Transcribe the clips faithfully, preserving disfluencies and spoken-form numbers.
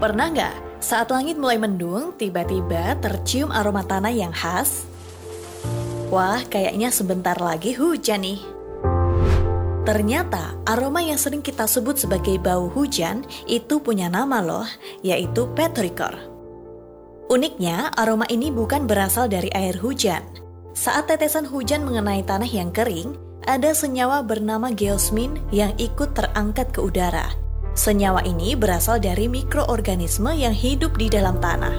Pernah nggak saat langit mulai mendung, tiba-tiba tercium aroma tanah yang khas? Wah, kayaknya sebentar lagi hujan nih. Ternyata aroma yang sering kita sebut sebagai bau hujan itu punya nama loh, yaitu petrichor. Uniknya, aroma ini bukan berasal dari air hujan. Saat tetesan hujan mengenai tanah yang kering, ada senyawa bernama geosmin yang ikut terangkat ke udara. Senyawa ini berasal dari mikroorganisme yang hidup di dalam tanah.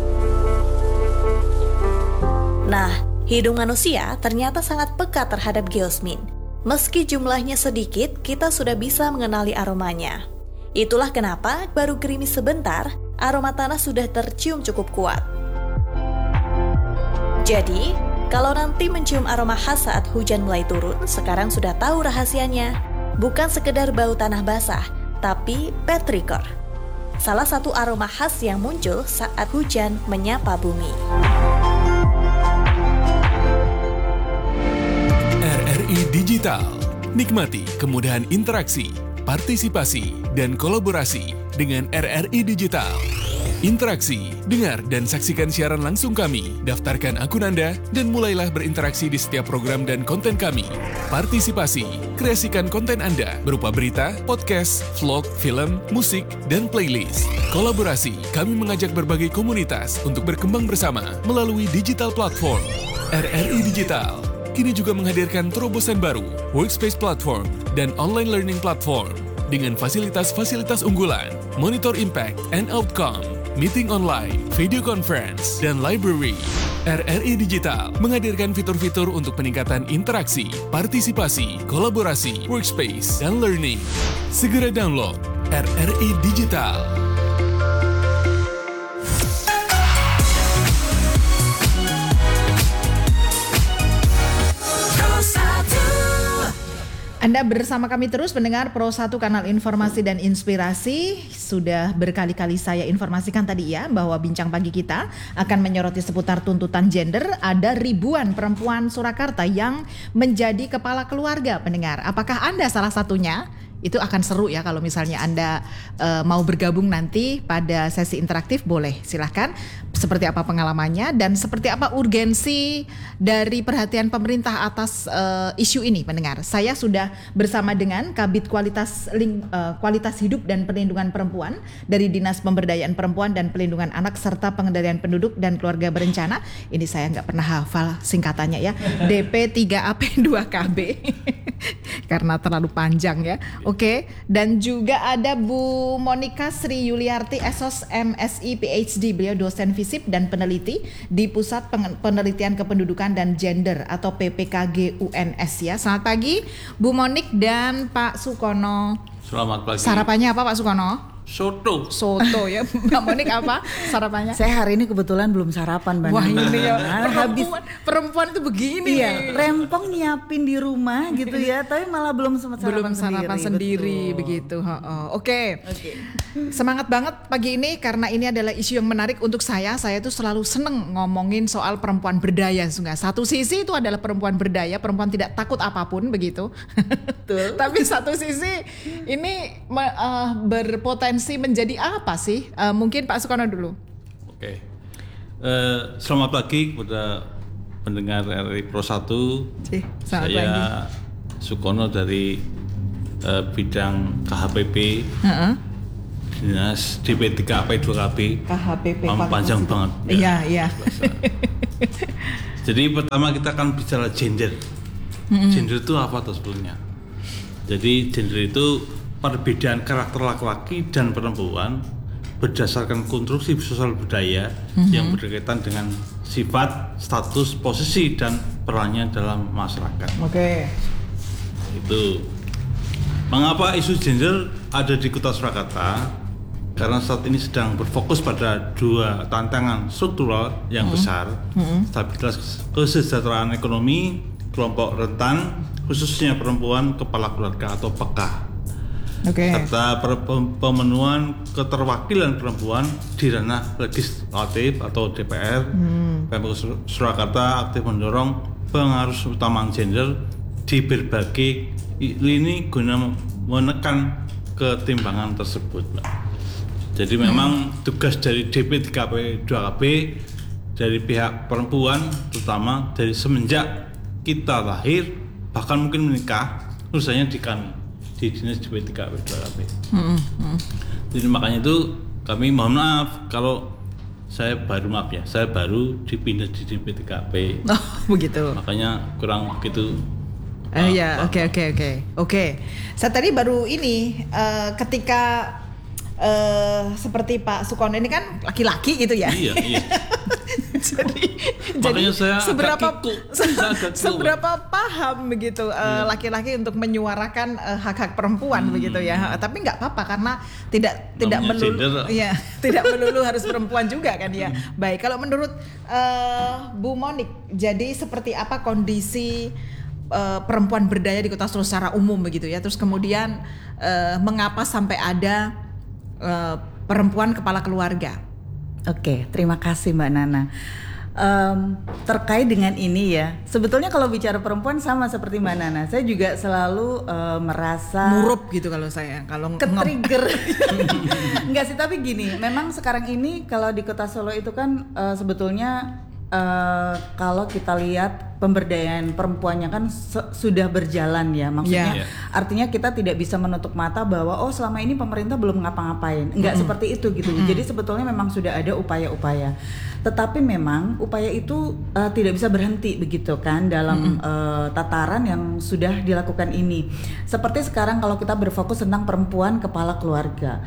Nah, hidung manusia ternyata sangat peka terhadap geosmin. Meski jumlahnya sedikit, kita sudah bisa mengenali aromanya. Itulah kenapa baru gerimis sebentar, aroma tanah sudah tercium cukup kuat. Jadi, kalau nanti mencium aroma khas saat hujan mulai turun, sekarang sudah tahu rahasianya. Bukan sekedar bau tanah basah, tapi petrichor. Salah satu aroma khas yang muncul saat hujan menyapa bumi. R R I Digital. Nikmati kemudahan interaksi, partisipasi, dan kolaborasi dengan R R I Digital. Interaksi, dengar dan saksikan siaran langsung kami, daftarkan akun Anda, dan mulailah berinteraksi di setiap program dan konten kami. Partisipasi, kreasikan konten Anda berupa berita, podcast, vlog, film, musik, dan playlist. Kolaborasi, kami mengajak berbagai komunitas untuk berkembang bersama melalui digital platform. R R I Digital kini juga menghadirkan terobosan baru, workspace platform, dan online learning platform dengan fasilitas-fasilitas unggulan, monitor impact and outcome, meeting online, video conference, dan library. R R I Digital menghadirkan fitur-fitur untuk peningkatan interaksi, partisipasi, kolaborasi, workspace, dan learning. Segera download R R I Digital. Anda bersama kami terus mendengar Pro satu Kanal Informasi dan Inspirasi. Sudah berkali-kali saya informasikan tadi ya bahwa bincang pagi kita akan menyoroti seputar tuntutan gender. Ada ribuan perempuan Surakarta yang menjadi kepala keluarga, pendengar. Apakah Anda salah satunya? Itu akan seru ya kalau misalnya Anda uh, mau bergabung nanti pada sesi interaktif, boleh silahkan. Seperti apa pengalamannya dan seperti apa urgensi dari perhatian pemerintah atas uh, isu ini, pendengar. Saya sudah bersama dengan Kabid Kualitas Ling, uh, Kualitas Hidup dan Perlindungan Perempuan dari Dinas Pemberdayaan Perempuan dan Pelindungan Anak serta Pengendalian Penduduk dan Keluarga Berencana. Ini saya nggak pernah hafal singkatannya ya, D P tiga A P dua K B karena terlalu panjang ya. Oke, dan juga ada Bu Monika Sri Yuliarti S O S M Si P H D, beliau dosen FISIP dan peneliti di Pusat Penelitian Kependudukan dan Gender atau P P K G U N S ya. Selamat pagi Bu Monik dan Pak Sukono. Selamat pagi. Sarapannya apa Pak Sukono? Soto. Soto ya. Mbak Monik apa sarapannya? Saya hari ini kebetulan belum sarapan, Mbak. Wah ini ya, nah, habis perempuan itu begini. Iya, rempong nyiapin di rumah gitu ya, tapi malah belum sempat sarapan belum sarapan sendiri, sendiri begitu. Oh, Oke. Okay. Okay. Semangat banget pagi ini karena ini adalah isu yang menarik untuk saya. Saya tuh selalu seneng ngomongin soal perempuan berdaya. Satu sisi itu adalah perempuan berdaya, perempuan tidak takut apapun begitu. Betul. Tapi satu sisi ini uh, berpotensi menjadi apa sih? Uh, mungkin Pak Sukono dulu. Oke. Uh, selamat pagi kepada pendengar R R I Pro satu. Cih, Saya pagi. Sukono dari uh, bidang K H P P. Uh-uh. Dinas D P tiga A P dua K B. K H P P Am, panjang banget. Iya, iya. Jadi pertama kita akan bicara gender. Mm-hmm. Gender itu apa tuh sebetulnya? Jadi gender itu perbedaan karakter laki-laki dan perempuan berdasarkan konstruksi sosial budaya mm-hmm. yang berkaitan dengan sifat, status, posisi, dan perannya dalam masyarakat. Oke. Okay. Itu. Mengapa isu gender ada di Kota Surakarta? Karena saat ini sedang berfokus pada dua tantangan struktural yang mm-hmm. besar, mm-hmm. stabilitas kesejahteraan ekonomi kelompok rentan, khususnya perempuan kepala keluarga atau P K K. Okay. Serta pemenuhan keterwakilan perempuan di ranah legislatif atau D P R. Hmm. Pemkot Surakarta aktif mendorong pengaruh utama gender di berbagai lini guna menekan ketimpangan tersebut. Jadi memang hmm. tugas dari D P tiga P dua K B dari pihak perempuan, terutama dari semenjak kita lahir bahkan mungkin menikah, urusannya di kami di dinas D P tiga P dua K B. Hmm. Hmm. Jadi makanya itu kami mohon maaf kalau saya baru maaf ya, saya baru dipindah di D P tiga P. Oh begitu. Makanya kurang begitu. Uh, ya, oke oke oke oke. Saya tadi baru ini uh, ketika uh, seperti Pak Sukono ini kan laki-laki gitu ya. Iya iya. jadi makanya jadi saya seberapa agak kiku, saya agak seberapa paham begitu uh, iya. laki-laki untuk menyuarakan uh, hak-hak perempuan hmm. begitu ya. Tapi nggak apa-apa karena tidak tidak melulu ya tidak melulu harus perempuan juga kan ya. Hmm. Baik, kalau menurut uh, Bu Monik, jadi seperti apa kondisi Uh, perempuan berdaya di Kota Solo secara umum begitu ya. Terus kemudian uh, mengapa sampai ada uh, perempuan kepala keluarga? Oke, terima kasih Mbak Nana. Um, terkait dengan ini ya, sebetulnya kalau bicara perempuan sama seperti Mbak Nana, saya juga selalu uh, merasa murup gitu kalau saya kalau ke-trigger. Enggak sih, tapi gini, memang sekarang ini kalau di Kota Solo itu kan uh, sebetulnya Uh, kalau kita lihat pemberdayaan perempuannya kan se- sudah berjalan ya, maksudnya yeah. artinya kita tidak bisa menutup mata bahwa oh selama ini pemerintah belum ngapa-ngapain, enggak mm-hmm. seperti itu gitu. Mm-hmm. Jadi sebetulnya memang sudah ada upaya-upaya, tetapi memang upaya itu uh, tidak bisa berhenti begitu kan dalam mm-hmm. uh, tataran yang sudah dilakukan ini. Seperti sekarang kalau kita berfokus tentang perempuan kepala keluarga.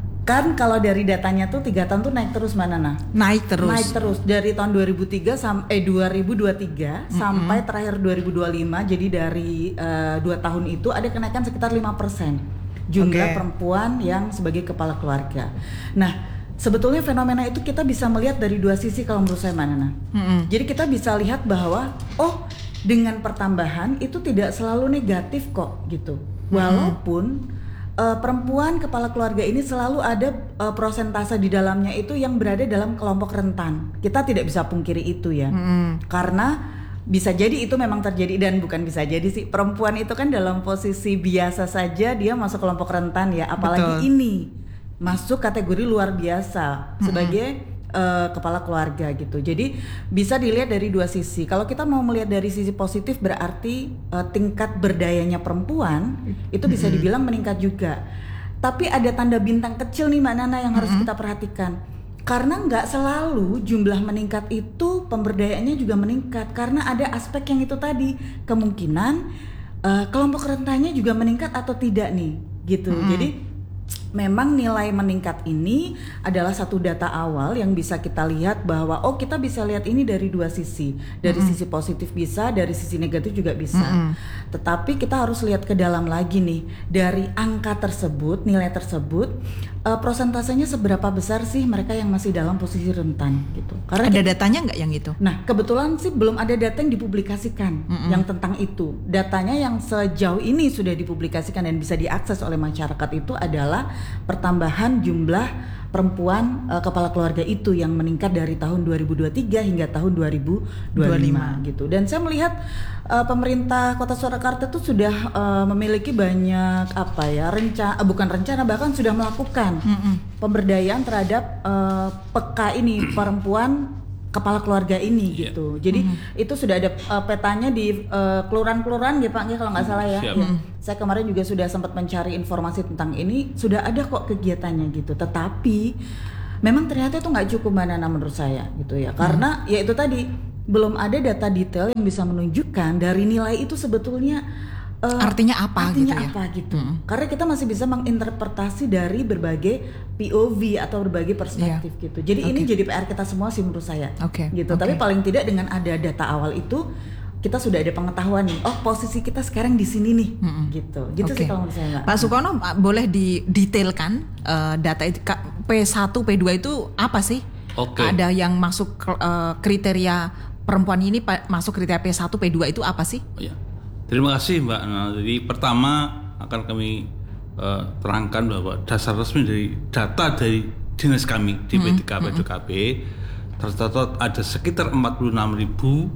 Kan kalau dari datanya tuh tiga tahun tuh naik terus mana nah? Naik terus. Naik terus dari tahun dua ribu tiga sampai eh dua ribu dua puluh tiga mm-hmm. sampai terakhir dua ribu dua puluh lima. Jadi dari uh, dua tahun itu ada kenaikan sekitar lima persen jumlah okay. perempuan yang sebagai kepala keluarga. Nah, sebetulnya fenomena itu kita bisa melihat dari dua sisi kalau menurut saya mana nah. Mm-hmm. Jadi kita bisa lihat bahwa oh dengan pertambahan itu tidak selalu negatif kok gitu. Walaupun Uh, perempuan kepala keluarga ini selalu ada uh, prosentase di dalamnya itu yang berada dalam kelompok rentan. Kita tidak bisa pungkiri itu ya. Mm. Karena bisa jadi itu memang terjadi dan bukan bisa jadi sih. Perempuan itu kan dalam posisi biasa saja dia masuk kelompok rentan ya. Apalagi Betul. Ini masuk kategori luar biasa mm-hmm. sebagai Uh, kepala keluarga gitu. Jadi bisa dilihat dari dua sisi. Kalau kita mau melihat dari sisi positif berarti uh, tingkat berdayanya perempuan itu bisa dibilang meningkat juga. Tapi ada tanda bintang kecil nih Mbak Nana yang harus kita perhatikan. Karena nggak selalu jumlah meningkat itu pemberdayaannya juga meningkat. Karena ada aspek yang itu tadi, kemungkinan uh, kelompok rentannya juga meningkat atau tidak nih gitu. Mm-hmm. Jadi memang nilai meningkat ini adalah satu data awal yang bisa kita lihat bahwa oh kita bisa lihat ini dari dua sisi, dari mm-hmm. sisi positif bisa, dari sisi negatif juga bisa. Mm-hmm. Tetapi kita harus lihat ke dalam lagi nih, dari angka tersebut, nilai tersebut, uh, prosentasenya seberapa besar sih mereka yang masih dalam posisi rentan gitu. Karena ada kita, datanya nggak yang itu? Nah kebetulan sih belum ada data yang dipublikasikan mm-hmm. yang tentang itu. Datanya yang sejauh ini sudah dipublikasikan dan bisa diakses oleh masyarakat itu adalah pertambahan jumlah perempuan uh, kepala keluarga itu yang meningkat dari tahun dua ribu dua puluh tiga hingga tahun dua ribu dua puluh lima gitu. Dan saya melihat uh, pemerintah Kota Surakarta itu sudah uh, memiliki banyak apa ya rencana, uh, bukan rencana bahkan sudah melakukan mm-hmm. pemberdayaan terhadap uh, P K ini perempuan kepala keluarga ini yeah. gitu. Jadi mm-hmm. itu sudah ada uh, petanya di uh, kelurahan-kelurahan ya Pak ya kalau nggak salah ya. ya. Saya kemarin juga sudah sempat mencari informasi tentang ini, sudah ada kok kegiatannya gitu. Tetapi memang ternyata itu nggak cukup Mbak Nana menurut saya gitu ya. Karena mm. ya itu tadi belum ada data detail yang bisa menunjukkan dari nilai itu sebetulnya Uh, artinya apa artinya gitu apa ya? gitu. Hmm. Karena kita masih bisa menginterpretasi dari berbagai P O V atau berbagai perspektif yeah. gitu. Jadi okay. ini jadi P R kita semua sih menurut saya. Okay. Gitu. Okay. Tapi paling tidak dengan ada data awal itu kita sudah ada pengetahuan nih. Oh, posisi kita sekarang di sini nih. Hmm. Gitu. Gitu okay. sih kalau menurut saya Mbak. Pak Sukono boleh didetailkan uh, data itu P satu P dua itu apa sih? Okay. Ada yang masuk uh, kriteria perempuan ini masuk kriteria P satu P dua itu apa sih? Oh, ya. Terima kasih Mbak. Nah, jadi pertama akan kami uh, terangkan bahwa dasar resmi dari data dari dinas kami di D P tiga P dua K B tercatat ada sekitar empat puluh enam ribu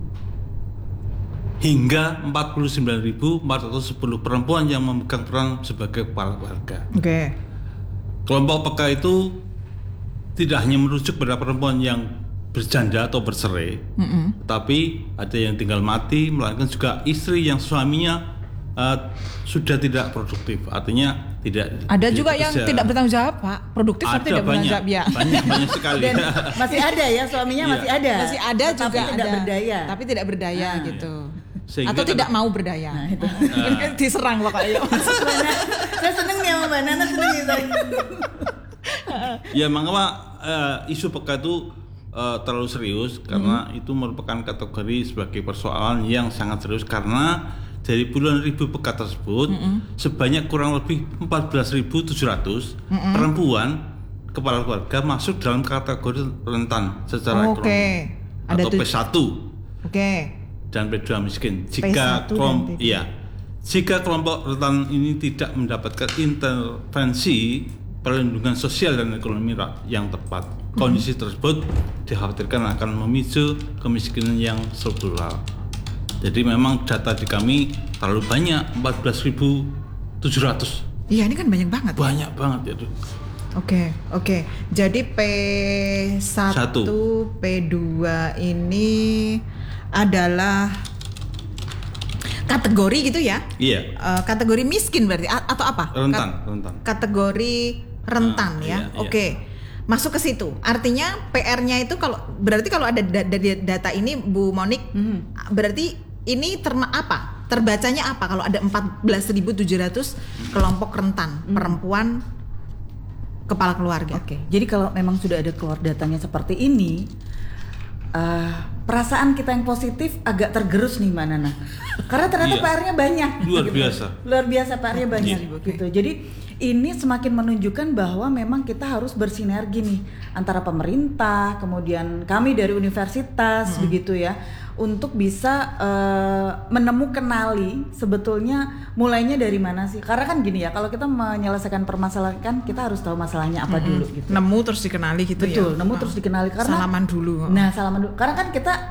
hingga empat puluh sembilan ribu empat ratus sepuluh perempuan yang memegang peran sebagai kepala keluarga. Oke. Okay. Kelompok P K itu tidak hanya merujuk pada perempuan yang berjanda atau bercerai, mm-hmm. tapi ada yang tinggal mati, melainkan juga istri yang suaminya uh, sudah tidak produktif, artinya tidak. Ada juga yang tidak bertanggung jawab, Pak. Produktif tapi tidak bertanggung jawab, ya. Banyak, banyak sekali. Dan masih ada ya suaminya masih ada. Masih ada juga tapi tidak ada. berdaya. Tapi tidak berdaya nah, gitu. Sehingga atau tidak mau berdaya. Nah, itu. Uh, diserang pokoknya. Saya seneng nih sama Mbak Nana, seneng nih saya. Ya mengapa uh, isu P K itu Uh, terlalu serius karena hmm. itu merupakan kategori sebagai persoalan yang sangat serius karena dari puluhan ribu P K tersebut hmm. sebanyak kurang lebih empat belas ribu tujuh ratus hmm. perempuan kepala keluarga masuk dalam kategori rentan secara oh, ekonomi okay. atau tu- P satu okay. dan P dua miskin. Jika kelompok iya, jika kelompok rentan ini tidak mendapatkan intervensi perlindungan sosial dan ekonomi yang tepat, kondisi tersebut dikhawatirkan akan memicu kemiskinan yang struktural. Jadi memang data di kami terlalu banyak, empat belas ribu tujuh ratus. Iya, ini kan banyak banget. Banyak ya? banget ya. Oke, okay, oke. Okay. Jadi P satu, Satu. P dua ini adalah kategori gitu ya? Iya. Uh, kategori miskin berarti A- atau apa? Rentan, Kat- rentan. Kategori rentan nah, ya. Iya, oke. Okay. Iya. Masuk ke situ. Artinya P R-nya itu kalau berarti kalau ada dari data ini Bu Monik, hmm. berarti ini terma apa? Terbacanya apa kalau ada empat belas ribu tujuh ratus kelompok rentan hmm. perempuan kepala keluarga? Oke. Okay. Jadi kalau memang sudah ada keluar datanya seperti ini, uh, perasaan kita yang positif agak tergerus nih Mbak Nana. Karena ternyata iya. P R-nya banyak. Luar gitu. biasa. Luar biasa P R-nya banyak iya. gitu. Jadi ini semakin menunjukkan bahwa memang kita harus bersinergi nih antara pemerintah, kemudian kami dari universitas mm-hmm. begitu ya, untuk bisa uh, menemukanali sebetulnya mulainya dari mana sih? Karena kan gini ya, kalau kita menyelesaikan permasalahan kan kita harus tahu masalahnya apa mm-hmm. dulu gitu. Nemu terus dikenali gitu. Betul, ya. nemu terus dikenali karena salaman dulu. Nah, salaman dulu. Karena kan kita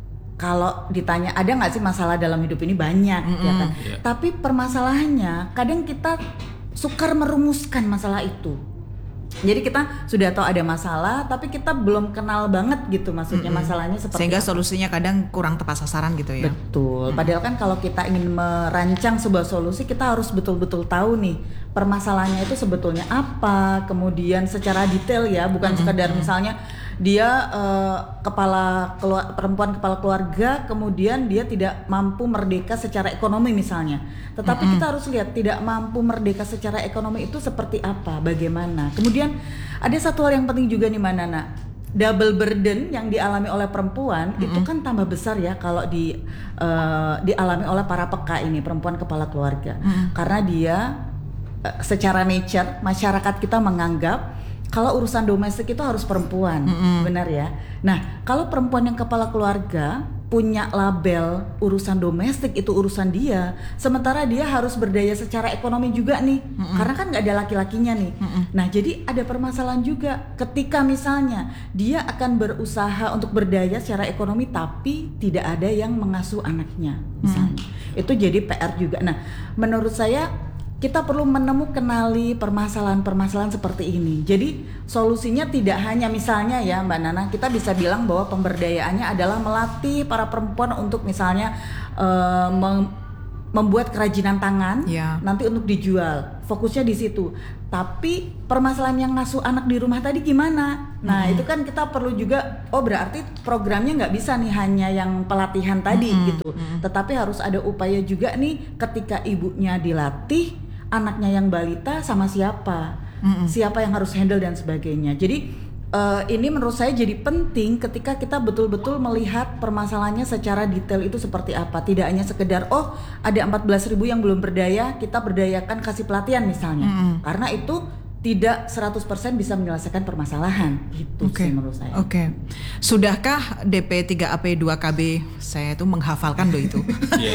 kalau ditanya ada nggak sih masalah dalam hidup ini banyak mm-hmm. ya kan. Yeah. Tapi permasalahannya kadang kita sukar merumuskan masalah itu. Jadi kita sudah tahu ada masalah, tapi kita belum kenal banget gitu maksudnya mm-hmm. masalahnya seperti sehingga apa. Solusinya kadang kurang tepat sasaran gitu ya. Betul. Mm-hmm. Padahal kan kalau kita ingin merancang sebuah solusi, kita harus betul-betul tahu nih permasalahannya itu sebetulnya apa, kemudian secara detail ya, bukan mm-hmm. sekedar misalnya dia uh, kepala kelu- perempuan kepala keluarga, kemudian dia tidak mampu merdeka secara ekonomi misalnya. Tetapi mm-hmm. kita harus lihat tidak mampu merdeka secara ekonomi itu seperti apa, bagaimana. Kemudian ada satu hal yang penting juga nih Mbak Nana. Double burden yang dialami oleh perempuan mm-hmm. itu kan tambah besar ya kalau di uh, dialami oleh para P K ini, perempuan kepala keluarga. Mm-hmm. Karena dia uh, secara nature masyarakat kita menganggap kalau urusan domestik itu harus perempuan, mm-hmm. benar ya. Nah, kalau perempuan yang kepala keluarga punya label urusan domestik itu urusan dia, sementara dia harus berdaya secara ekonomi juga nih, mm-hmm. karena kan nggak ada laki-lakinya nih. Mm-hmm. Nah, jadi ada permasalahan juga ketika misalnya dia akan berusaha untuk berdaya secara ekonomi, tapi tidak ada yang mengasuh anaknya, misalnya. Mm-hmm. Itu jadi P R juga. Nah, menurut saya kita perlu menemukanali permasalahan-permasalahan seperti ini. Jadi solusinya tidak hanya misalnya ya Mbak Nana, kita bisa bilang bahwa pemberdayaannya adalah melatih para perempuan untuk misalnya uh, mem- membuat kerajinan tangan, ya. Nanti untuk dijual. Fokusnya di situ. Tapi permasalahan yang ngasuh anak di rumah tadi gimana? Nah mm-hmm. itu kan kita perlu juga. Oh berarti programnya nggak bisa nih hanya yang pelatihan tadi mm-hmm. gitu. Mm-hmm. Tetapi harus ada upaya juga nih ketika ibunya dilatih. Anaknya yang balita sama siapa, mm-hmm. siapa yang harus handle dan sebagainya. Jadi uh, ini menurut saya jadi penting ketika kita betul-betul melihat permasalahannya secara detail itu seperti apa. Tidak hanya sekedar oh ada empat belas ribu yang belum berdaya, kita berdayakan kasih pelatihan misalnya. Mm-hmm. Karena itu tidak seratus persen bisa menyelesaikan permasalahan. Itu okay. sih menurut saya. Oke. Okay. Sudahkah D P tiga A P dua K B, saya itu menghafalkan loh itu.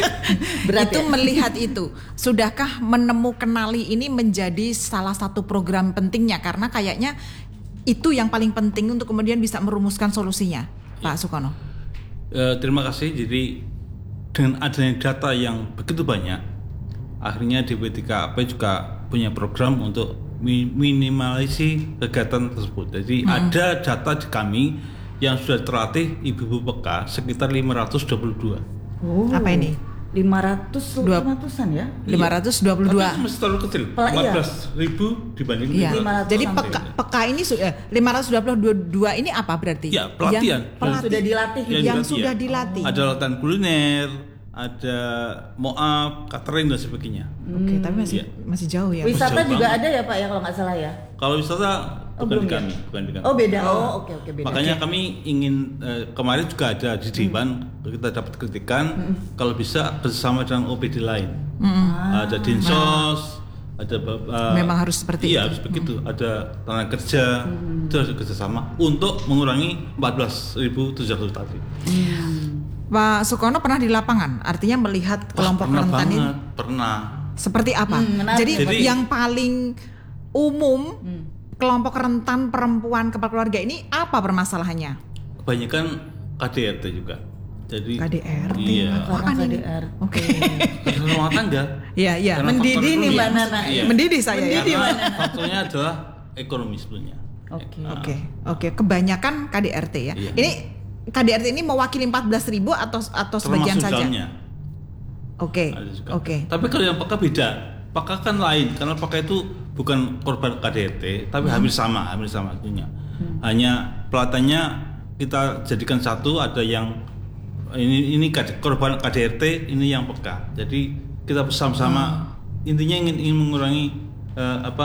Berat itu ya? Melihat itu. Sudahkah menemukanali ini menjadi salah satu program pentingnya, karena kayaknya itu yang paling penting untuk kemudian bisa merumuskan solusinya, ya. Pak Sukono. Uh, terima kasih. Jadi dengan adanya data yang begitu banyak, akhirnya D P tiga A P juga punya program untuk minimalisasi kegiatan tersebut. Jadi hmm. ada data di kami yang sudah terlatih ibu-ibu P K sekitar lima ratus dua puluh dua. Oh. Apa ini? lima ratus ratusan ya? lima ratus dua puluh dua. Tapi masih terlalu kecil. Pel- empat belas ribu dibanding iya. lima ratus. Jadi P K, P K ini sudah lima ratus dua puluh dua ini apa berarti? Ya, pelatihan. Yang, pelatih, sudah dilatih. Yang, yang sudah dilatih. Ada latihan kuliner, ada moab, catering dan sebagainya. Oke, okay, tapi masih ya. masih jauh ya. Wisata jauh juga banget. ada ya Pak ya kalau nggak salah ya? Kalau wisata Oh, bukan di belum kami, ya? bukan di kami. Oh beda. Oh oke oke beda. Makanya okay. kami ingin eh, kemarin juga ada di Dewan hmm. kita dapat kritikan hmm. kalau bisa bersama dengan O P D lain. Hmm. Ada Dinsos, nah. ada uh, memang harus seperti iya, itu. harus begitu. Hmm. Ada tenaga kerja, hmm. itu harus kerjasama untuk mengurangi empat belas ribu tujuh ratus tadi. Hmm. Pak Sukono pernah di lapangan, artinya melihat kelompok Wah, rentan ini. Pernah. Seperti apa? Hmm, Jadi, Jadi yang paling umum hmm. kelompok rentan perempuan kepala keluarga ini apa permasalahannya? Kebanyakan K D R T juga. Jadi K D R T. Iya. Apa K D ini? R T. Oke. Rumah tangga. Iya, iya. Karena Mendidih faktor nih dulu Mbak ya. Nana. Iya. Mendidih saya Mendidih, ya. Mbak. Faktornya adalah ekonomi sebenarnya. Oke. Nah, Oke, oke. Kebanyakan K D R T ya. Iya. Ini K D R T ini mewakili empat belas ribu atau atau sebagian termasuk saja? dalamnya. Oke. Ada juga. Oke. Tapi kalau yang P K beda. P K kan lain karena P K itu bukan korban K D R T, tapi Hmm. hampir sama, hampir sama itunya. Hmm. Hanya pelatihannya kita jadikan satu, ada yang ini ini korban K D R T, ini yang P K. Jadi kita bersama-sama hmm. intinya ingin ingin mengurangi uh, apa?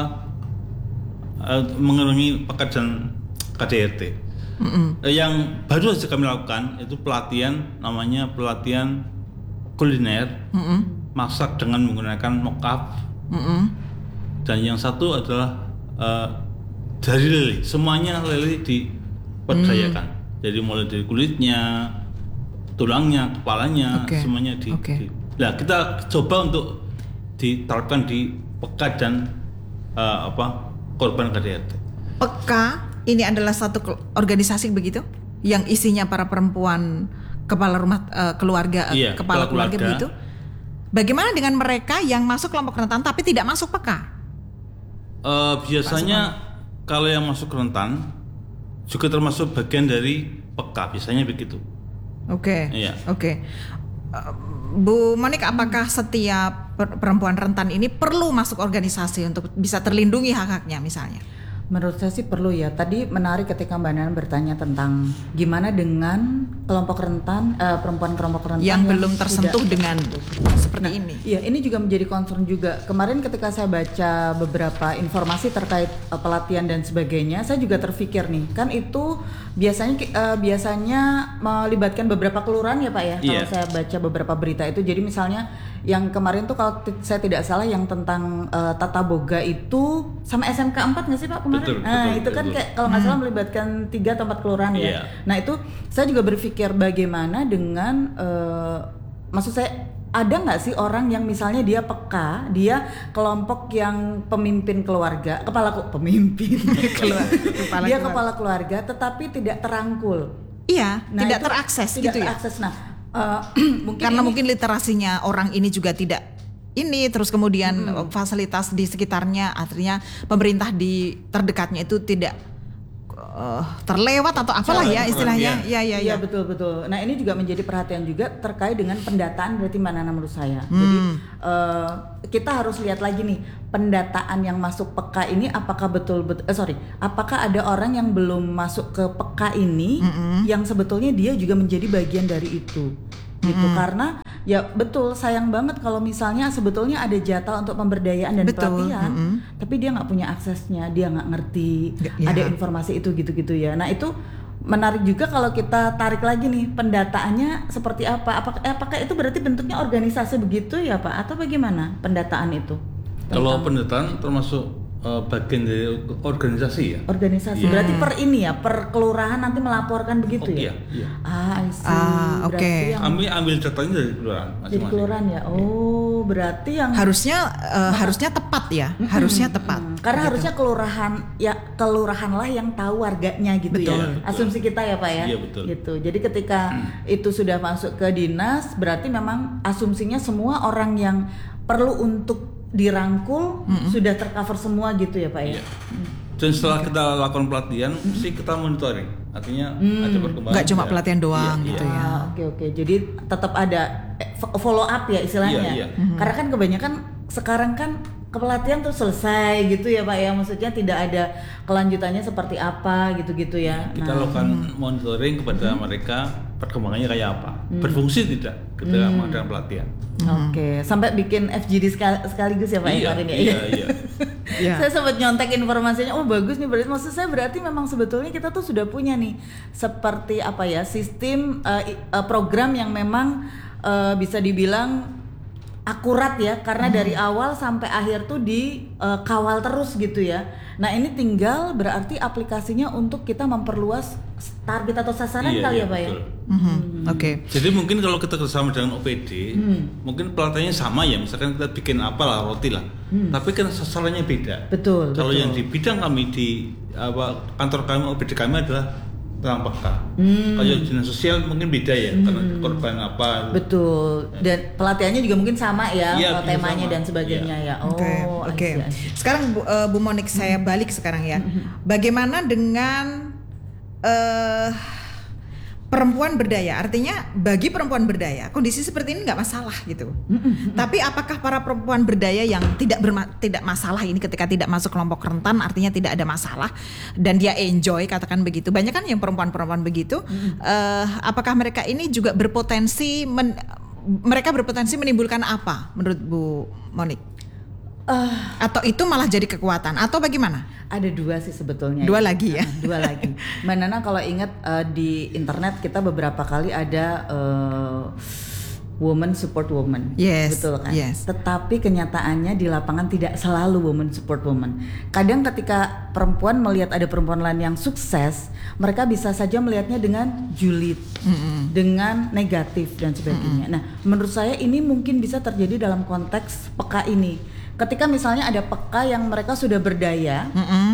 Uh, mengurangi P K dan K D R T. Mm-hmm. Uh, yang baru saja kami lakukan itu pelatihan, namanya pelatihan kuliner. Mm-hmm. Masak dengan menggunakan mokaf, mm-hmm. dan yang satu adalah uh, dari lele, semuanya lele diperdayakan. Mm. Jadi mulai dari kulitnya, tulangnya, kepalanya, okay. semuanya di, okay. di. Nah kita coba untuk diterapkan di P K dan uh, apa korban K D R T. P K ini adalah satu organisasi begitu, yang isinya para perempuan kepala rumah uh, keluarga, iya, kepala keluarga, keluarga begitu. Bagaimana dengan mereka yang masuk kelompok rentan tapi tidak masuk P K? Uh, biasanya kalau yang masuk rentan juga termasuk bagian dari P K, biasanya begitu. Oke. Okay. Iya. Oke. Okay. Uh, Bu Monik, apakah setiap perempuan rentan ini perlu masuk organisasi untuk bisa terlindungi hak-haknya misalnya? Menurut saya sih perlu ya. Tadi menarik ketika Mbak Nana bertanya tentang gimana dengan kelompok rentan, uh, perempuan kelompok rentan yang, yang belum tersentuh tidak, dengan seperti nah, ini. Iya, ini juga menjadi concern juga. Kemarin ketika saya baca beberapa informasi terkait uh, pelatihan dan sebagainya, saya juga terpikir nih, kan itu biasanya uh, biasanya melibatkan beberapa kelurahan ya Pak ya. Yeah. Kalau saya baca beberapa berita itu, jadi misalnya yang kemarin tuh kalau t- saya tidak salah yang tentang uh, tata boga itu sama S M K empat nggak sih Pak kemarin? Betul, nah betul, itu kan betul. kayak kalau nggak salah melibatkan tiga atau empat kelurahan ya. Yeah. Nah itu saya juga berpikir bagaimana dengan uh, maksud saya ada nggak sih orang yang misalnya dia peka, dia kelompok yang pemimpin keluarga, kepala pemimpin keluarga, kepala dia keluarga. kepala keluarga tetapi tidak terangkul. Iya, Nah, tidak itu terakses tidak gitu terakses. ya. Nah, uh, mungkin karena ini, mungkin literasinya orang ini juga tidak ini, terus kemudian hmm. fasilitas di sekitarnya, artinya pemerintah di terdekatnya itu tidak uh, terlewat atau apalah ya istilahnya. Iya. Ya, ya, Iya ya. betul betul. Nah ini juga menjadi perhatian juga terkait dengan pendataan berarti Mbak Nana menurut saya. Hmm. Jadi uh, kita harus lihat lagi nih pendataan yang masuk P K ini apakah betul betul eh, sorry apakah ada orang yang belum masuk ke P K ini mm-hmm. yang sebetulnya dia juga menjadi bagian dari itu. Gitu mm-hmm. karena ya betul sayang banget kalau misalnya sebetulnya ada jatah untuk pemberdayaan dan betul. pelatihan Mm-hmm. tapi dia nggak punya aksesnya, dia nggak ngerti ya. ada informasi itu gitu-gitu ya. Nah itu menarik juga kalau kita tarik lagi nih pendataannya seperti apa, apakah, apakah itu berarti bentuknya organisasi begitu ya Pak atau bagaimana pendataan itu? Kalau pendataan termasuk uh, bagian dari organisasi ya. Organisasi yeah. berarti per ini ya, per kelurahan nanti melaporkan begitu Oh, ya? iya, iya. Ah, I see. Ah, oke. Berarti yang Kami ambil datanya dari kelurahan. jadi kelurahan ya. Oh, berarti yang Harusnya uh, harusnya tepat ya, Mm-mm. harusnya tepat. Mm-mm. Karena Gitu. harusnya kelurahan ya kelurahan lah yang tahu warganya gitu Betul. ya. Betul. Asumsi kita ya Pak ya. Iya, betul. Gitu. Jadi ketika mm. itu sudah masuk ke dinas, berarti memang asumsinya semua orang yang perlu untuk dirangkul mm-hmm. sudah tercover semua gitu ya Pak ya. Iya. Dan setelah okay. kita lakukan pelatihan, mm-hmm. sih kita monitoring. Artinya mm. ada perkembangan. Nggak cuma pelatihan doang iya, gitu iya. ya. Ah, oke oke. Jadi tetap ada follow up ya istilahnya. Iya, iya. Mm-hmm. Karena kan kebanyakan sekarang kan kepelatihan tuh selesai gitu ya Pak ya. Maksudnya tidak ada kelanjutannya seperti apa gitu-gitu ya. Kita nah. lakukan monitoring kepada mm-hmm. mereka perkembangannya kayak apa. Mm. Berfungsi tidak ketika mm. mengadakan pelatihan. Oke, okay. Sampai bikin F G D sekal- sekaligus ya Pak iya, ya kemarin ya. Iya, iya. yeah. Saya sempat nyontek informasinya, oh bagus nih berarti maksud saya berarti memang sebetulnya kita tuh sudah punya nih seperti apa ya sistem uh, uh, program yang memang uh, bisa dibilang akurat ya karena hmm. dari awal sampai akhir tuh dikawal uh, terus gitu ya. Nah ini tinggal berarti aplikasinya untuk kita memperluas target atau sasaran iya, kali iya, ya Pak betul. ya. Mm-hmm. Hmm. Oke. Okay. Jadi mungkin kalau kita bersama dengan O P D, hmm. mungkin pelatihannya sama ya. Misalkan kita bikin apalah roti lah, hmm. tapi kan sasarannya beda. Betul. Kalau betul. yang di bidang kami di apa kantor kami O P D kami adalah tentang peka. Hmm. Kalau dinas sosial mungkin beda ya, hmm. karena korban apa. Betul. Dan pelatihannya juga mungkin sama ya, ya temanya sama. Dan sebagainya ya. ya. Oke. Oh, Oke. Okay. Sekarang Bu, uh, Bu Monik hmm. saya balik sekarang ya. Hmm. Bagaimana dengan uh, perempuan berdaya? Artinya bagi perempuan berdaya kondisi seperti ini nggak masalah gitu. Mm-hmm. Tapi apakah para perempuan berdaya yang tidak berma- tidak masalah ini ketika tidak masuk kelompok rentan artinya tidak ada masalah dan dia enjoy katakan begitu. Banyak kan yang perempuan-perempuan begitu. Mm-hmm. Uh, apakah mereka ini juga berpotensi men- mereka berpotensi menimbulkan apa menurut Bu Monik? Uh, atau itu malah jadi kekuatan atau bagaimana? Ada dua sih sebetulnya. Dua ya. lagi ya. Uh, dua lagi. Mbak Nana kalau ingat uh, di internet kita beberapa kali ada uh, woman support woman. Yes. Betul kan? Yes. Tetapi kenyataannya di lapangan tidak selalu woman support woman. Kadang ketika perempuan melihat ada perempuan lain yang sukses, mereka bisa saja melihatnya dengan julid, mm-hmm. dengan negatif dan sebagainya. Mm-hmm. Nah, menurut saya ini mungkin bisa terjadi dalam konteks peka ini. Ketika misalnya ada peka yang mereka sudah berdaya, mm-hmm.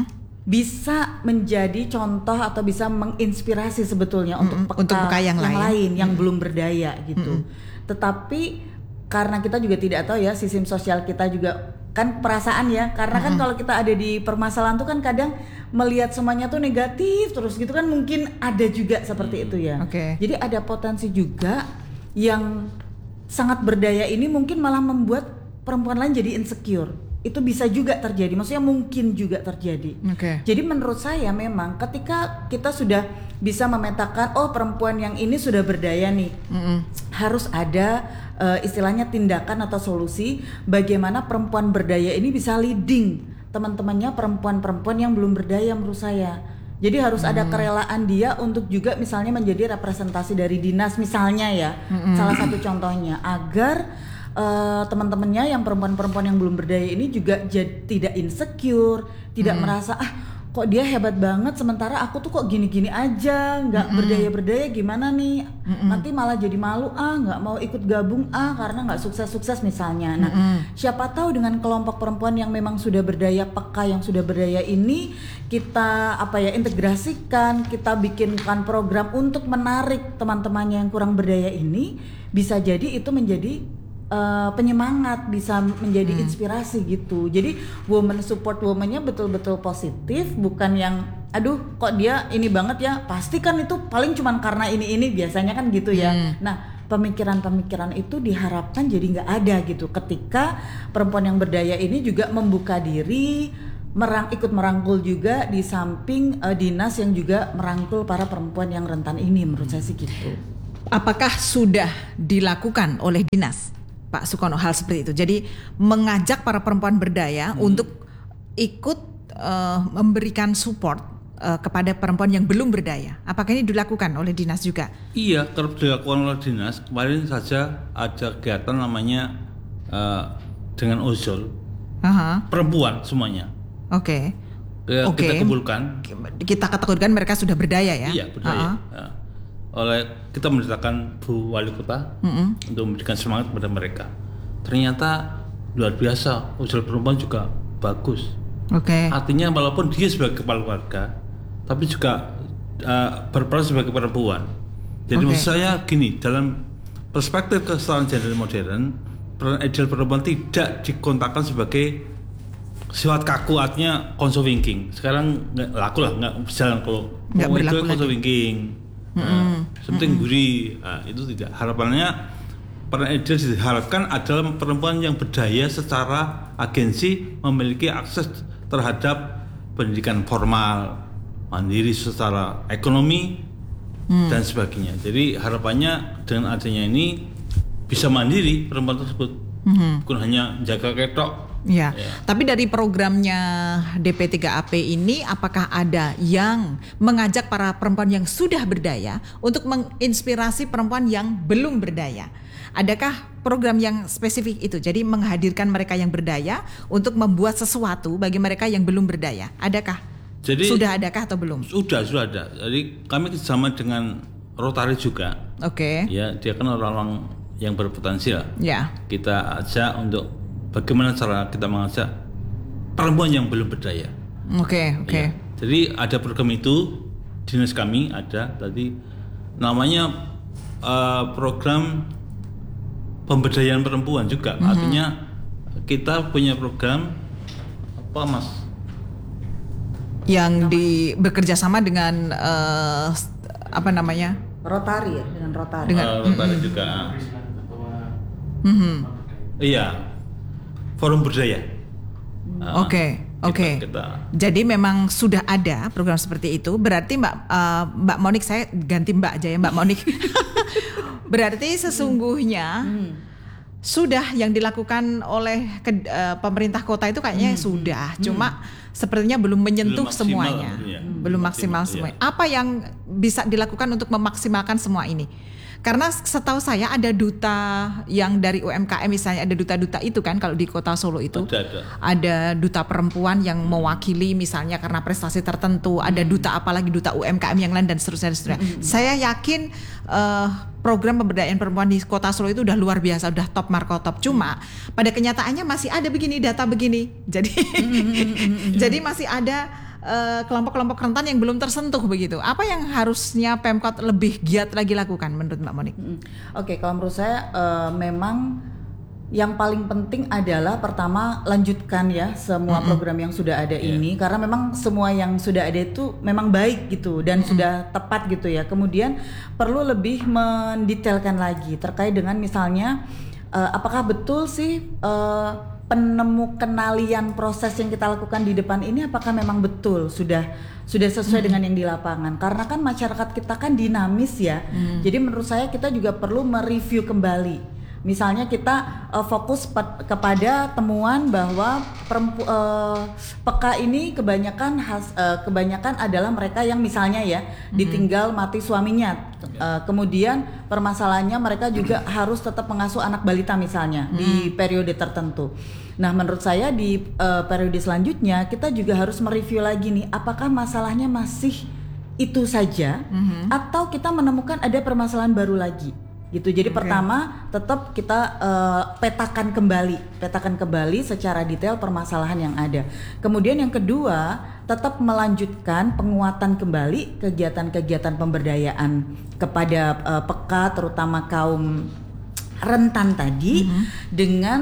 bisa menjadi contoh atau bisa menginspirasi sebetulnya mm-hmm. untuk peka, untuk peka yang, yang lain, lain yang mm-hmm. belum berdaya gitu. Mm-hmm. Tetapi karena kita juga tidak tahu ya sistem sosial kita juga kan perasaan ya, karena mm-hmm. kan kalau kita ada di permasalahan tuh kan kadang melihat semuanya tuh negatif terus gitu kan, mungkin ada juga seperti itu ya. Okay. Jadi ada potensi juga yang sangat berdaya ini mungkin malah membuat perempuan lain jadi insecure. Itu bisa juga terjadi, maksudnya mungkin juga terjadi. Okay. Jadi menurut saya memang ketika kita sudah bisa memetakan oh perempuan yang ini sudah berdaya nih, mm-hmm. harus ada uh, istilahnya tindakan atau solusi bagaimana perempuan berdaya ini bisa leading teman-temannya perempuan-perempuan yang belum berdaya menurut saya. Jadi harus hmm. ada kerelaan dia untuk juga misalnya menjadi representasi dari dinas misalnya ya, hmm. salah satu contohnya agar Uh, teman-temannya yang perempuan-perempuan yang belum berdaya ini juga jad, tidak insecure, tidak hmm. merasa ah kok dia hebat banget sementara aku tuh kok gini-gini aja, nggak hmm. berdaya-berdaya gimana nih, hmm. nanti malah jadi malu ah nggak mau ikut gabung ah karena nggak sukses-sukses misalnya. Nah hmm. siapa tahu dengan kelompok perempuan yang memang sudah berdaya peka yang sudah berdaya ini kita apa ya integrasikan, kita bikinkan program untuk menarik teman-temannya yang kurang berdaya ini, bisa jadi itu menjadi Uh, penyemangat, bisa menjadi hmm. inspirasi gitu. Jadi woman support woman-nya betul-betul positif, bukan yang aduh kok dia ini banget ya, pasti kan itu paling cuman karena ini-ini, biasanya kan gitu ya. Hmm. Nah pemikiran-pemikiran itu diharapkan jadi nggak ada gitu ketika perempuan yang berdaya ini juga membuka diri, merang ikut merangkul juga di samping uh, dinas yang juga merangkul para perempuan yang rentan ini, menurut saya sih gitu. Apakah sudah dilakukan oleh dinas Pak Sukono hal seperti itu? Jadi mengajak para perempuan berdaya hmm. untuk ikut uh, memberikan support uh, kepada perempuan yang belum berdaya. Apakah ini dilakukan oleh dinas juga? Iya, kalau dilakukan oleh dinas. Kemarin saja ada kegiatan namanya uh, dengan ozol uh-huh. perempuan semuanya. Oke. Okay. Okay. Kita kumpulkan. Kita kategorikan mereka sudah berdaya ya? Iya berdaya. Uh-huh. Ya. Oleh kita mendatangkan Bu Wali Kota mm-hmm. untuk memberikan semangat kepada mereka. Ternyata luar biasa, usul perempuan juga bagus. Oke. Okay. Artinya walaupun dia sebagai kepala keluarga, tapi juga uh, berperan sebagai perempuan. Jadi okay. maksud saya gini, dalam perspektif kesetaraan gender modern, peran ideal perempuan tidak dikontakkan sebagai sifat kaku, artinya consowinking. Sekarang nggak laku lah, nggak berjalan kalau Nggak mau berlaku itu lagi. consowinking. Nah, sepenting gurih, nah, itu tidak. Harapannya peran ideal diharapkan adalah perempuan yang berdaya secara agensi, memiliki akses terhadap pendidikan formal, mandiri secara ekonomi hmm. dan sebagainya. Jadi harapannya dengan adanya ini bisa mandiri perempuan tersebut, hmm. bukan hanya jaga ketok. Ya. Ya. Tapi dari programnya D P tiga A P ini, apakah ada yang mengajak para perempuan yang sudah berdaya untuk menginspirasi perempuan yang belum berdaya? Adakah program yang spesifik itu? Jadi menghadirkan mereka yang berdaya untuk membuat sesuatu bagi mereka yang belum berdaya. Adakah? Jadi sudah adakah atau belum? Sudah, sudah ada. Jadi kami kerjasama dengan Rotary juga. Oke. Okay. Ya, dia kan orang-orang yang berpotensial. Ya. Kita ajak untuk bagaimana cara kita mengajak perempuan yang belum berdaya. Oke, okay, oke. Okay. Ya. Jadi ada program itu, dinas kami ada tadi namanya uh, program pemberdayaan perempuan juga. Mm-hmm. Artinya kita punya program apa, Mas? Yang di bekerja sama dengan uh, apa namanya? Rotary ya, dengan Rotary. Dengan uh, Rotary mm-hmm. juga. Mm-hmm. Iya. Forum Berdaya. Oke, okay, oke. Okay. Jadi memang sudah ada program seperti itu. Berarti Mbak uh, Mbak Monik, saya ganti Mbak aja ya, Mbak Monik. Berarti sesungguhnya hmm. sudah yang dilakukan oleh ke, uh, pemerintah kota itu kayaknya hmm. sudah. Cuma hmm. sepertinya belum menyentuh belum semuanya, ya. belum maksimal, maksimal semuanya. Ya. Apa yang bisa dilakukan untuk memaksimalkan semua ini? Karena setahu saya ada duta yang dari U M K M, misalnya ada duta-duta itu kan kalau di kota Solo itu ada, ada. ada duta perempuan yang mewakili misalnya karena prestasi tertentu, hmm. ada duta apalagi duta U M K M yang lain dan seterusnya, dan seterusnya. Hmm. Saya yakin uh, program pemberdayaan perempuan di kota Solo itu udah luar biasa, udah top marko top. Cuma pada kenyataannya masih ada begini data begini, jadi hmm. jadi masih ada Uh, kelompok-kelompok rentan yang belum tersentuh begitu. Apa yang harusnya Pemkot lebih giat lagi lakukan menurut Mbak Monik? Hmm. Oke, okay, kalau menurut saya uh, memang yang paling penting adalah pertama lanjutkan ya semua mm-hmm. program yang sudah ada yeah. ini, karena memang semua yang sudah ada itu memang baik gitu dan mm-hmm. sudah tepat gitu ya. Kemudian perlu lebih mendetailkan lagi terkait dengan misalnya uh, apakah betul sih uh, penemu kenalian proses yang kita lakukan di depan ini apakah memang betul sudah sudah sesuai hmm. dengan yang di lapangan, karena kan masyarakat kita kan dinamis ya. hmm. Jadi menurut saya kita juga perlu mereview kembali. Misalnya kita uh, fokus pe- kepada temuan bahwa perempu, uh, P K ini kebanyakan has, uh, kebanyakan adalah mereka yang misalnya ya mm-hmm. ditinggal mati suaminya. Uh, kemudian permasalahannya mereka juga harus tetap mengasuh anak balita misalnya mm-hmm. di periode tertentu. Nah, menurut saya di uh, periode selanjutnya kita juga harus mereview lagi nih, apakah masalahnya masih itu saja mm-hmm. atau kita menemukan ada permasalahan baru lagi. Gitu. Jadi okay. pertama tetap kita uh, petakan kembali, petakan kembali secara detail permasalahan yang ada. Kemudian yang kedua, tetap melanjutkan penguatan kembali kegiatan-kegiatan pemberdayaan kepada uh, P K terutama kaum rentan tadi mm-hmm. dengan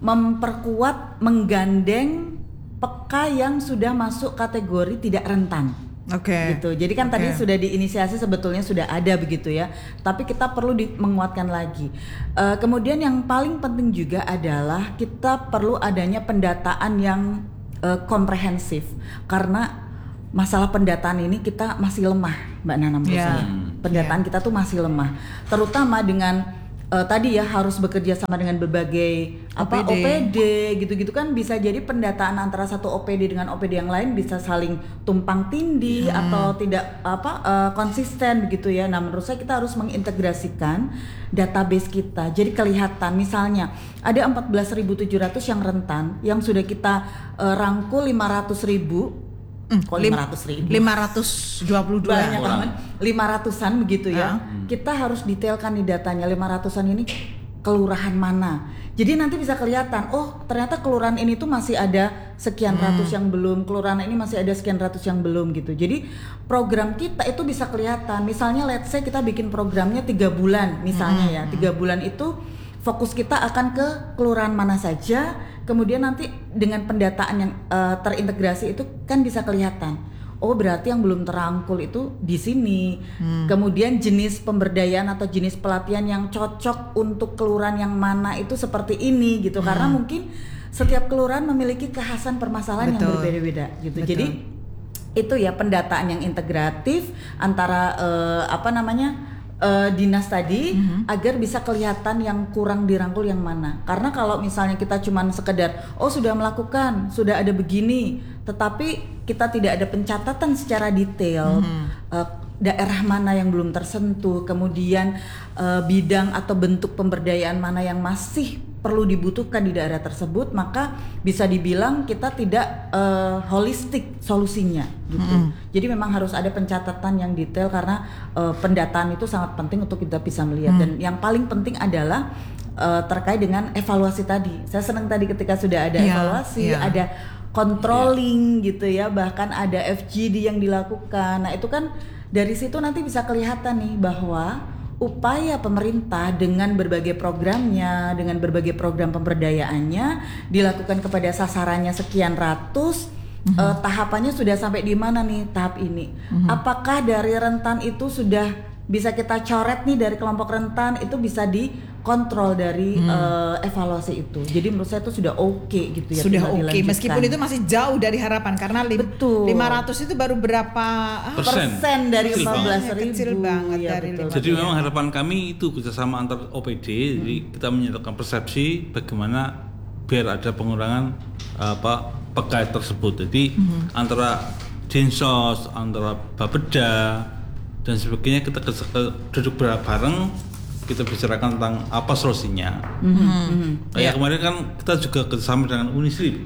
memperkuat, menggandeng P K yang sudah masuk kategori tidak rentan. Oke. Okay. Gitu. Jadi kan okay. tadi sudah diinisiasi sebetulnya sudah ada begitu ya. Tapi kita perlu di, menguatkan lagi. Uh, kemudian yang paling penting juga adalah kita perlu adanya pendataan yang uh, komprehensif, karena masalah pendataan ini kita masih lemah, Mbak Nana menurut yeah. saya. Pendataan yeah. kita tuh masih lemah, terutama dengan Uh, tadi ya harus bekerja sama dengan berbagai apa O P D. O P D gitu-gitu kan, bisa jadi pendataan antara satu O P D dengan O P D yang lain bisa saling tumpang tindih hmm. atau tidak apa uh, konsisten begitu ya. Nah, menurut saya kita harus mengintegrasikan database kita. Jadi kelihatan misalnya ada empat belas ribu tujuh ratus yang rentan yang sudah kita uh, rangkul lima ratus ribu. Hmm, kok lima ratus ribu? lima ratus dua puluh dua banyak banget, lima ratusan begitu ya. Hmm. Kita harus detailkan di datanya, lima ratusan ini kelurahan mana. Jadi nanti bisa kelihatan, oh ternyata kelurahan ini tuh masih ada sekian hmm. ratus yang belum, kelurahan ini masih ada sekian ratus yang belum gitu. Jadi program kita itu bisa kelihatan. Misalnya let's say kita bikin programnya tiga bulan misalnya hmm. ya, tiga bulan itu fokus kita akan ke kelurahan mana saja, kemudian nanti dengan pendataan yang uh, terintegrasi itu kan bisa kelihatan. Oh berarti yang belum terangkul itu di sini. Hmm. Kemudian jenis pemberdayaan atau jenis pelatihan yang cocok untuk kelurahan yang mana itu seperti ini gitu. Hmm. Karena mungkin setiap kelurahan memiliki kekhasan permasalahan Betul. yang berbeda-beda gitu. Betul. Jadi itu ya pendataan yang integratif antara uh, apa namanya uh, dinas tadi mm-hmm. agar bisa kelihatan yang kurang dirangkul yang mana. Karena kalau misalnya kita cuman sekedar oh sudah melakukan, sudah ada begini, tetapi kita tidak ada pencatatan secara detail mm-hmm. uh, daerah mana yang belum tersentuh, kemudian uh, bidang atau bentuk pemberdayaan mana yang masih perlu dibutuhkan di daerah tersebut, maka bisa dibilang kita tidak uh, holistik solusinya gitu. Mm-hmm. Jadi memang harus ada pencatatan yang detail karena uh, pendataan itu sangat penting untuk kita bisa melihat. Mm-hmm. Dan yang paling penting adalah uh, terkait dengan evaluasi tadi. Saya senang tadi ketika sudah ada yeah, evaluasi, yeah. ada controlling yeah. gitu ya, bahkan ada F G D yang dilakukan. Nah itu kan dari situ nanti bisa kelihatan nih bahwa upaya pemerintah dengan berbagai programnya, dengan berbagai program pemberdayaannya dilakukan kepada sasarannya sekian ratus, mm-hmm. uh, tahapannya sudah sampai di mana nih tahap ini? Mm-hmm. Apakah dari rentan itu sudah bisa kita coret nih dari kelompok rentan itu bisa dikontrol dari hmm. uh, evaluasi itu. Jadi menurut saya itu sudah oke okay, gitu ya. Sudah oke okay. Meskipun itu masih jauh dari harapan karena lim- lima ratus itu baru berapa persen, persen dari empat belas ribu. Kecil banget ya, dari betul. Jadi memang harapan kami itu kerjasama antar O P D. Hmm. Jadi kita menyatakan persepsi bagaimana biar ada pengurangan apa pegawai tersebut. Jadi hmm. antara Dinsos, antara Bapeda dan sebagainya kita duduk bareng, kita bicarakan tentang apa solusinya. Mm-hmm. Kayak yeah. kemarin kan kita juga kerjasama dengan Unisri.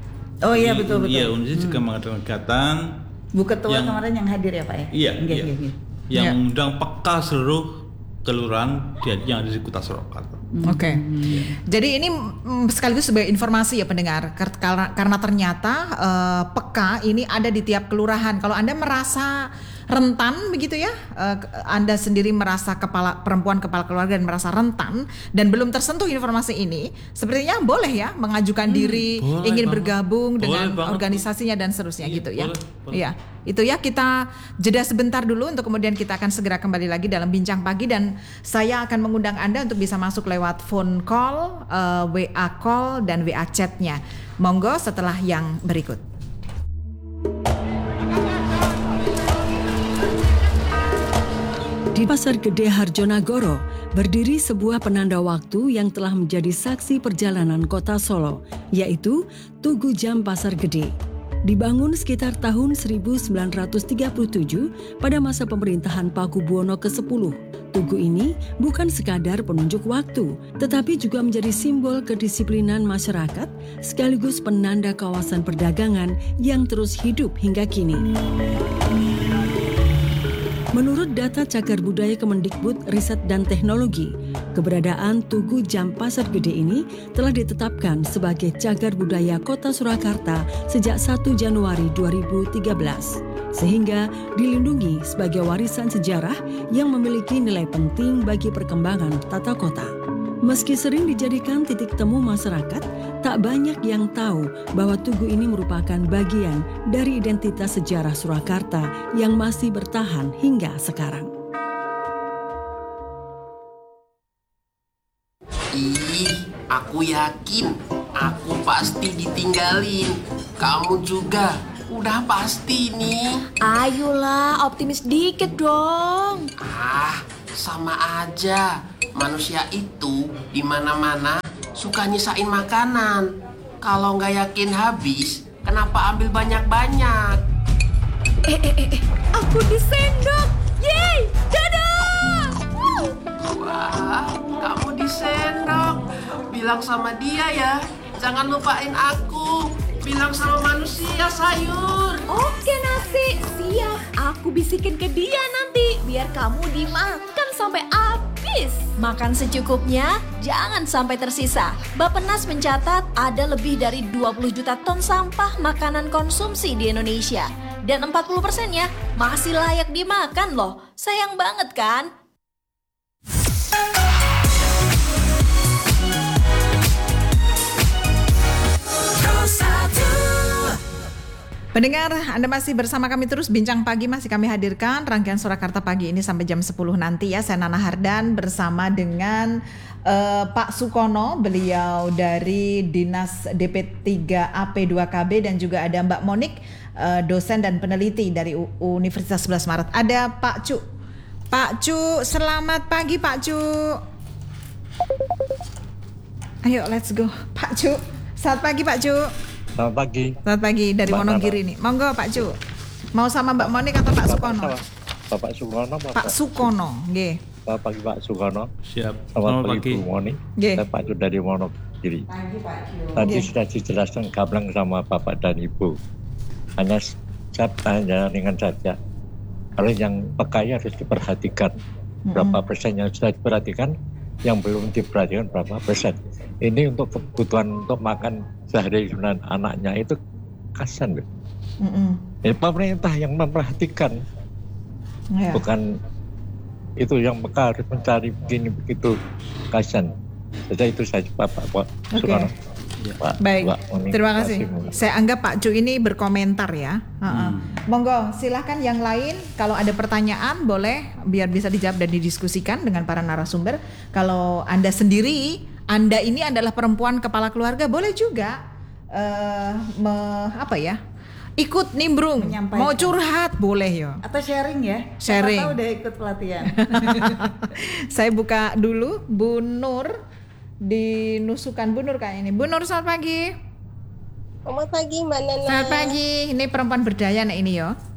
Oh iya betul betul. Iya Unisri mm. juga mengadakan kegiatan. Bu Ketua yang, kemarin yang hadir ya Pak ya. Iya. Enggak, iya. Enggak, enggak. Yang yeah. mengundang peka seluruh kelurahan yang ada di Kota Surakarta. Oke, okay. hmm. Jadi ini sekaligus sebagai informasi ya pendengar, karena, karena ternyata uh, peka ini ada di tiap kelurahan. Kalau Anda merasa rentan begitu ya, uh, Anda sendiri merasa kepala perempuan kepala keluarga dan merasa rentan dan belum tersentuh informasi ini, sepertinya boleh ya mengajukan hmm, diri boleh ingin banget. bergabung boleh dengan banget. organisasinya dan seterusnya iya, gitu ya. Boleh, boleh. Iya, itu ya kita jeda sebentar dulu untuk kemudian kita akan segera kembali lagi dalam Bincang Pagi dan saya akan mengundang Anda untuk bisa masuk lewat phone call, uh, W A call dan W A chatnya. Monggo setelah yang berikut. Di Pasar Gede Harjonagoro, berdiri sebuah penanda waktu yang telah menjadi saksi perjalanan kota Solo, yaitu Tugu Jam Pasar Gede. Dibangun sekitar tahun seribu sembilan ratus tiga puluh tujuh pada masa pemerintahan Pakubuwono kesepuluh. Tugu ini bukan sekadar penunjuk waktu, tetapi juga menjadi simbol kedisiplinan masyarakat sekaligus penanda kawasan perdagangan yang terus hidup hingga kini. Menurut data Cagar Budaya Kemendikbud Riset dan Teknologi, keberadaan Tugu Jam Pasar Gede ini telah ditetapkan sebagai Cagar Budaya Kota Surakarta sejak satu Januari dua ribu tiga belas, sehingga dilindungi sebagai warisan sejarah yang memiliki nilai penting bagi perkembangan tata kota. Meski sering dijadikan titik temu masyarakat, tak banyak yang tahu bahwa tugu ini merupakan bagian dari identitas sejarah Surakarta yang masih bertahan hingga sekarang. Ih, aku yakin aku pasti ditinggalin. Kamu juga udah pasti nih. Ayolah, optimis dikit dong. Ah, sama aja. Manusia itu di mana-mana suka nyisain makanan. Kalau nggak yakin habis, kenapa ambil banyak-banyak? Eh, eh, eh, eh, aku disendok. Yeay, dadah! Wah, kamu disendok. Bilang sama dia ya, jangan lupain aku. Bilang sama manusia sayur. Oke nasi, siap. Aku bisikin ke dia nanti, biar kamu dimakan sampai habis. Makan secukupnya, jangan sampai tersisa. Bappenas mencatat ada lebih dari dua puluh juta ton sampah makanan konsumsi di Indonesia. Dan empat puluh persennya masih layak dimakan loh. Sayang banget kan? Pendengar, Anda masih bersama kami terus, Bincang Pagi masih kami hadirkan rangkaian Surakarta pagi ini sampai jam sepuluh nanti ya. Saya Nana Hardan bersama dengan uh, Pak Sukono, beliau dari Dinas D P tiga A P dua K B, dan juga ada Mbak Monik, uh, dosen dan peneliti dari U- Universitas sebelas Maret. Ada Pak Cu. Pak Cu, selamat pagi Pak Cu. Ayo let's go Pak Cu. Selamat pagi Pak Cu. Selamat pagi. Selamat pagi dari Mbak Wonogiri Nana. nih. Monggo Pak Cu. Mau sama Mbak Monik atau Pak Sukono? Bapak Sukono. Pak Sukono, nggih. Selamat pagi Pak Sukono. Siap. Selamat, Selamat pagi, pagi. Bu Monik. Nggih. Saya Pak Cu dari Wonogiri. Pagi Pak Cu. Tadi Nggih. sudah dijelaskan gamblang sama Bapak dan Ibu. Hanya saya hanya ringan saja. Kalau yang pekaya harus diperhatikan. Berapa persen yang sudah diperhatikan, yang belum diperhatikan berapa persen. Ini untuk kebutuhan untuk makan sehari dengan anaknya itu kasihan loh. Mm-mm. Jadi pemerintah yang memperhatikan, Ya. bukan itu yang mereka harus mencari begini begitu, kasihan. Jadi itu saja Pak Pak Oke. Sukono. Pak, Baik, Pak Monik, terima Pak kasih. Simon. Saya anggap Pak Cu ini berkomentar ya. Ha-ha. Monggo, silahkan yang lain kalau ada pertanyaan boleh biar bisa dijawab dan didiskusikan dengan para narasumber. Kalau Anda sendiri, Anda ini adalah perempuan kepala keluarga, boleh juga eh, me- apa ya? Ikut nimbrung, Menyampaikan. mau curhat boleh yo. Atau sharing ya? Sharing. Siapa tahu udah ikut pelatihan. Saya buka dulu Bu Nur di Nusukan. Bu Nur kayaknya ini. Bu Nur, selamat pagi. Selamat pagi Mbak Nana. Selamat pagi. Ini perempuan berdaya nih ini yo.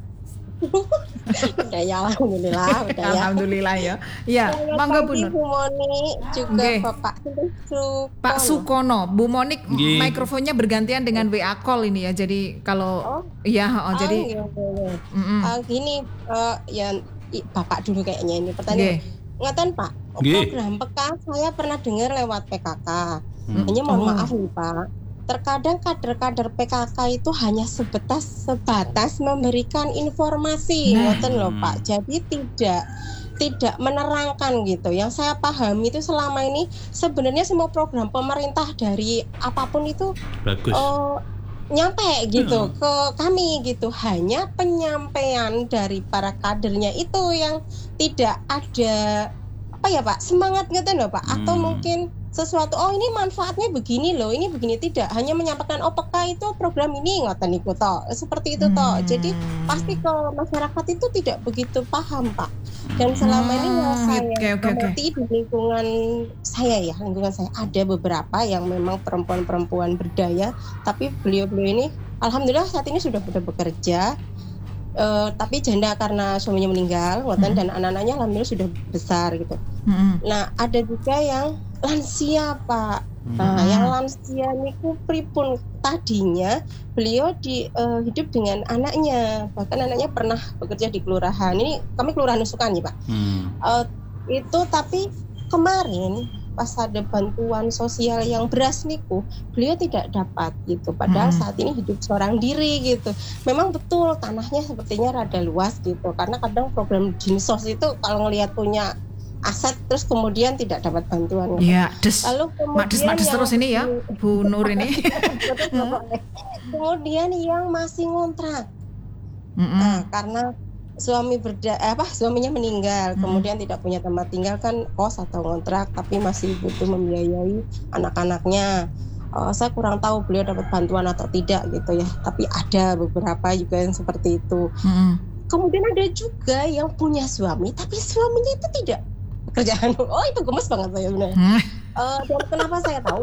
Udah ya, alhamdulillah udah ya. Alhamdulillah ya. Ya, Selamat monggo Bu pagi Nur. Bu Moni, juga Nggih. Bapak Sukono. Pak Sukono, Bu Monik, Nggih. mikrofonnya bergantian dengan W A call ini ya. Jadi kalau Oh. iya, oh, Ah, jadi iya, iya. mm-mm. Ah, gini, eh, ya i- Bapak dulu kayaknya ini pertanyaan. Nggih. Ngatan Pak, Nggih. program P K saya pernah dengar lewat P K K. Hmm. Hanya mohon Oh. maaf nih Pak, terkadang kader-kader P K K itu hanya sebatas sebatas memberikan informasi, Nah. ngoten loh Pak. Jadi tidak tidak menerangkan gitu. Yang saya pahami itu selama ini sebenarnya semua program pemerintah dari apapun itu Bagus. oh, nyampe gitu ke kami gitu. Hanya penyampaian dari para kadernya itu yang tidak ada apa ya Pak, semangat gitu loh Pak, atau Hmm. mungkin sesuatu, oh ini manfaatnya begini loh, ini begini, tidak hanya menyampaikan oh P K itu program ini ngoten niku toh, seperti itu toh. Hmm. Jadi pasti ke masyarakat itu tidak begitu paham Pak. Dan selama ini yang Hmm, saya oke, oke, oke. amati di lingkungan saya ya, lingkungan saya ada beberapa yang memang perempuan-perempuan berdaya, tapi beliau-beliau ini alhamdulillah saat ini sudah sudah bekerja. Eh, tapi janda karena suaminya meninggal, ngoten, Hmm. dan anak-anaknya alhamdulillah sudah besar gitu. Mm-mm. Nah, ada juga yang lansia, Pak. Nah, Hmm. yang lansia niku pripun, tadinya beliau di eh, hidup dengan anaknya, bahkan anaknya pernah bekerja di kelurahan. Ini kami kelurahan Nusukan ya, Pak. Hmm. Eh, itu tapi kemarin pas ada bantuan sosial yang beras niku, beliau tidak dapat gitu. Padahal Hmm. saat ini hidup seorang diri gitu. Memang betul tanahnya sepertinya rada luas gitu. Karena kadang program dinsos itu kalau ngelihat punya aset terus kemudian tidak dapat bantuan. Iya, des. Lalu kemudian Mades-mades yang- terus ini ya, Bu Nur ini. kemudian yang masih ngontrak. Mm-mm. Nah, karena suami berda apa suaminya meninggal, Hmm. kemudian tidak punya tempat tinggal kan kos atau ngontrak, tapi masih butuh membiayai anak-anaknya. Eh, saya kurang tahu beliau dapat bantuan atau tidak gitu ya, tapi ada beberapa juga yang seperti itu. Mm-mm. Kemudian ada juga yang punya suami, tapi suaminya itu tidak pekerjaan. Oh itu gemes banget saya benar. Hmm. Eh, dan kenapa saya tahu?